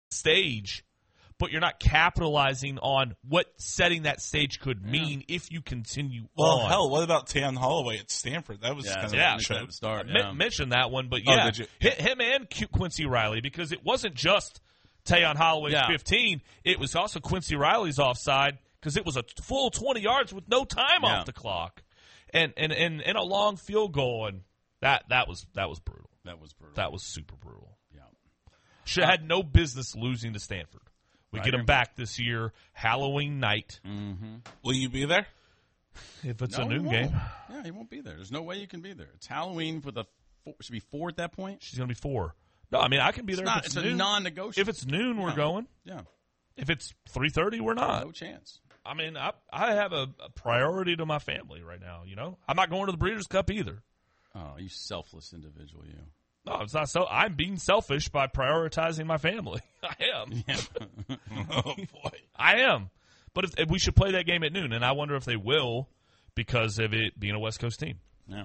stage, but you're not capitalizing on what setting that stage could mean if you continue on. Well, hell, what about Tayon Holloway at Stanford? That was kind of a show. Start. Mentioned that one, but did you? Him and Quincy Riley, because it wasn't just Tayon Holloway's 15. It was also Quincy Riley's offside because it was a full 20 yards with no time off the clock, and a long field goal, and that was brutal. That was brutal. That was super brutal. Yeah, should have had no business losing to Stanford. We get them back this year, Halloween night. Mm-hmm. Will you be there? If it's a noon game. Yeah, he won't be there. There's no way you can be there. It's Halloween for should be 4 at that point? She's going to be 4. No, I mean, I can be there if it's noon. It's a non-negotiable. If it's noon, we're going. Yeah. If it's 3:30, we're not. No chance. I mean, I have a priority to my family right now, you know? I'm not going to the Breeders' Cup either. Oh, you selfless individual, you. No, it's not so. I'm being selfish by prioritizing my family. I am. Yeah. Oh, boy. I am. But if we should play that game at noon, and I wonder if they will because of it being a West Coast team. Yeah.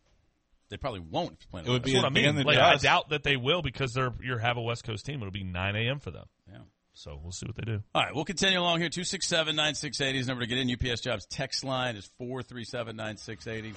They probably won't play. It would be That's what I mean. like, I doubt that they will because you have a West Coast team. It'll be 9 a.m. for them. Yeah. So we'll see what they do. All right, we'll continue along here. 267-9680 is the number to get in. UPS Jobs text line is 437-9680.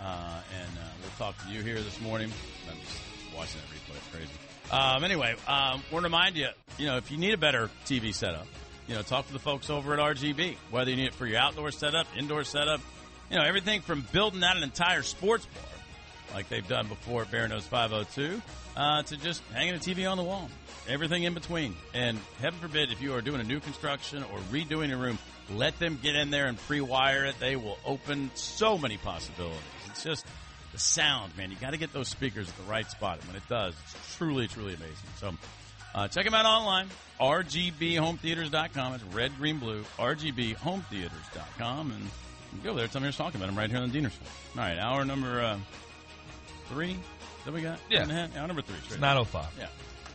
And we'll talk to you here this morning. I'm just watching that replay. It's crazy. Anyway, we'll remind you, if you need a better TV setup, talk to the folks over at RGB. Whether you need it for your outdoor setup, indoor setup, everything from building out an entire sports bar, like they've done before at Bear Nose 502, to just hanging a TV on the wall. Everything in between. And heaven forbid, if you are doing a new construction or redoing a room, let them get in there and pre-wire it. They will open so many possibilities. It's just the sound, man. You got to get those speakers at the right spot. And when it does, it's truly, truly amazing. So check them out online, rgbhometheaters.com. It's red, green, blue, rgbhometheaters.com. And you can go there. Tell me you're talking about them right here in Deanersville. All right, hour number 3. Is that what we got? Yeah. Hour number 3. It's 9:05. Yeah.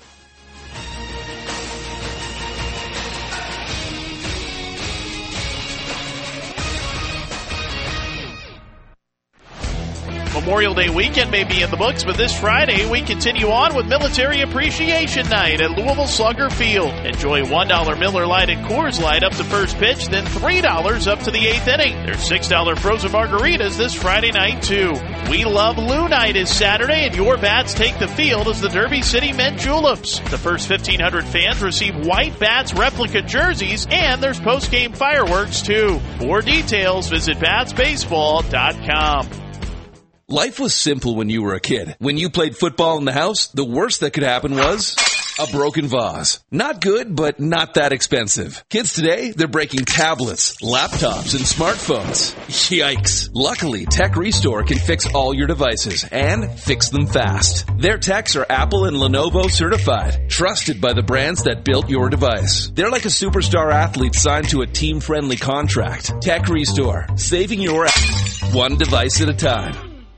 Memorial Day weekend may be in the books, but this Friday we continue on with Military Appreciation Night at Louisville Slugger Field. Enjoy $1 Miller Lite and Coors Light up to first pitch, then $3 up to the 8th inning. There's $6 frozen margaritas this Friday night, too. We Love Lou Night is Saturday, and your bats take the field as the Derby City Men Juleps. The first 1,500 fans receive white bats replica jerseys, and there's post-game fireworks, too. For details, visit batsbaseball.com. Life was simple when you were a kid. When you played football in the house, the worst that could happen was a broken vase. Not good, but not that expensive. Kids today, they're breaking tablets, laptops, and smartphones. Yikes. Luckily, Tech Restore can fix all your devices and fix them fast. Their techs are Apple and Lenovo certified, trusted by the brands that built your device. They're like a superstar athlete signed to a team-friendly contract. Tech Restore, saving your ass one device at a time.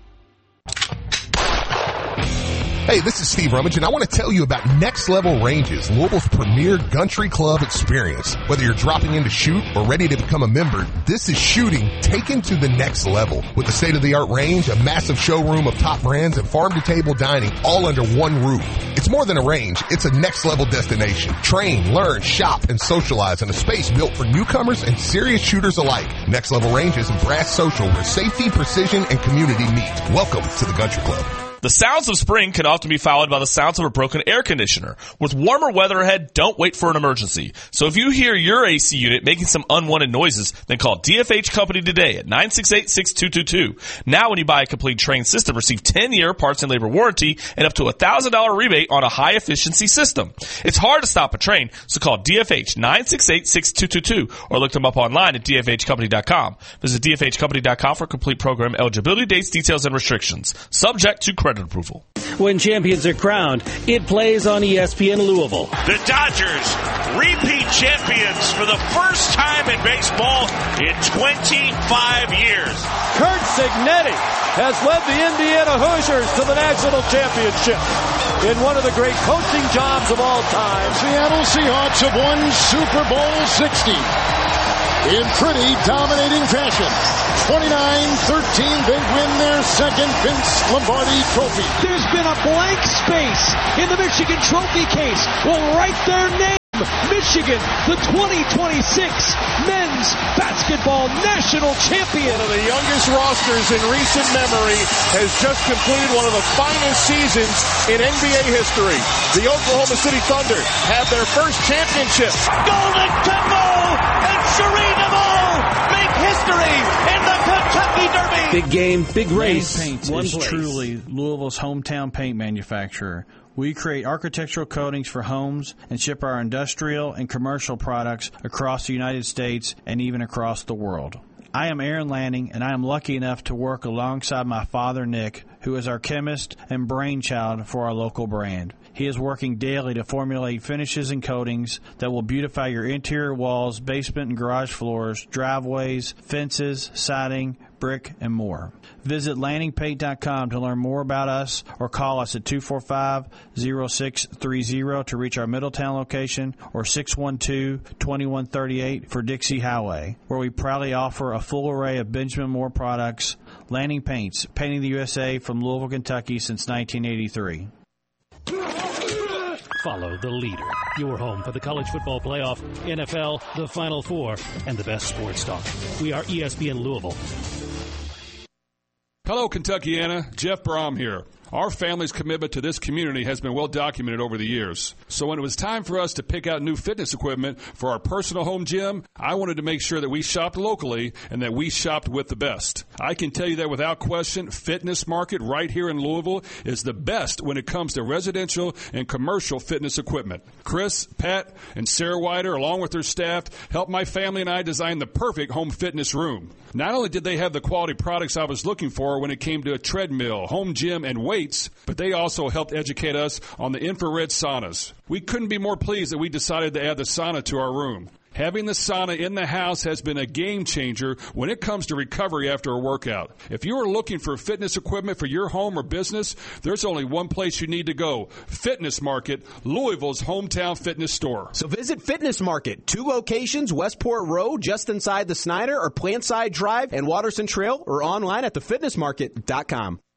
Hey, this is Steve Rummage, and I want to tell you about Next Level Ranges, Louisville's premier country club experience. Whether you're dropping in to shoot or ready to become a member, this is shooting taken to the next level. With a state-of-the-art range, a massive showroom of top brands, and farm-to-table dining all under one roof. It's more than a range, it's a next-level destination. Train, learn, shop, and socialize in a space built for newcomers and serious shooters alike. Next Level Ranges and Brass Social, where safety, precision, and community meet. Welcome to the country club. The sounds of spring can often be followed by the sounds of a broken air conditioner. With warmer weather ahead, don't wait for an emergency. So if you hear your AC unit making some unwanted noises, then call DFH Company today at 968-6222. Now when you buy a complete Train system, receive 10-year parts and labor warranty and up to $1,000 rebate on a high-efficiency system. It's hard to stop a Train, so call DFH 968-6222 or look them up online at dfhcompany.com. Visit dfhcompany.com for complete program eligibility, dates, details, and restrictions. Subject to credit approval. When champions are crowned, it plays on ESPN Louisville. The Dodgers, repeat champions for the first time in baseball in 25 years. Curt Cignetti has led the Indiana Hoosiers to the national championship in one of the great coaching jobs of all time. Seattle Seahawks have won Super Bowl 60 in pretty dominating fashion. 29-13, they win their second Vince Lombardi trophy. There's been a blank space in the Michigan trophy case. We'll write their name. Michigan, the 2026 men's basketball national champion. One of the youngest rosters in recent memory has just completed one of the finest seasons in NBA history. The Oklahoma City Thunder have their first championship. Golden Temple and Shereen Amal make history in the Kentucky Derby. Big game, big race. Main Paints One is place. truly Louisville's hometown paint manufacturer. We create architectural coatings for homes and ship our industrial and commercial products across the United States and even across the world. I am Aaron Lanning, and I am lucky enough to work alongside my father, Nick, who is our chemist and brainchild for our local brand. He is working daily to formulate finishes and coatings that will beautify your interior walls, basement and garage floors, driveways, fences, siding, brick, and more. Visit LanningPaint.com to learn more about us or call us at 245-0630 to reach our Middletown location or 612-2138 for Dixie Highway, where we proudly offer a full array of Benjamin Moore products. Lanning Paints, painting the USA from Louisville, Kentucky since 1983. Follow the leader. Your home for the college football playoff, NFL, the Final Four, and the best sports talk. We are ESPN Louisville. Hello, Kentuckiana. Jeff Brom here. Our family's commitment to this community has been well documented over the years. So when it was time for us to pick out new fitness equipment for our personal home gym, I wanted to make sure that we shopped locally and that we shopped with the best. I can tell you that without question, Fitness Market right here in Louisville is the best when it comes to residential and commercial fitness equipment. Chris, Pat, and Sarah Wider, along with their staff, helped my family and I design the perfect home fitness room. Not only did they have the quality products I was looking for when it came to a treadmill, home gym, and weights, but they also helped educate us on the infrared saunas. We couldn't be more pleased that we decided to add the sauna to our room. Having the sauna in the house has been a game changer when it comes to recovery after a workout. If you are looking for fitness equipment for your home or business, there's only one place you need to go. Fitness Market, Louisville's hometown fitness store. So visit Fitness Market, 2 locations, Westport Road, just inside the Snyder, or Plantside Drive and Watterson Trail, or online at thefitnessmarket.com.